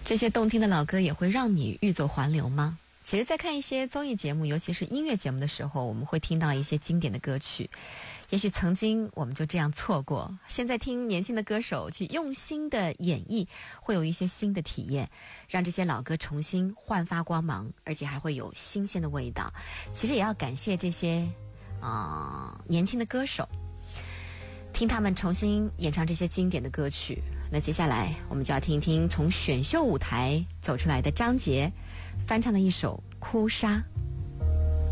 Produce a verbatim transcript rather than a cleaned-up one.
这些动听的老歌也会让你欲走还留吗？其实在看一些综艺节目，尤其是音乐节目的时候，我们会听到一些经典的歌曲，也许曾经我们就这样错过，现在听年轻的歌手去用心的演绎，会有一些新的体验，让这些老歌重新焕发光芒，而且还会有新鲜的味道。其实也要感谢这些啊、呃、年轻的歌手，听他们重新演唱这些经典的歌曲。那接下来我们就要听一听从选秀舞台走出来的张杰翻唱的一首《哭砂》。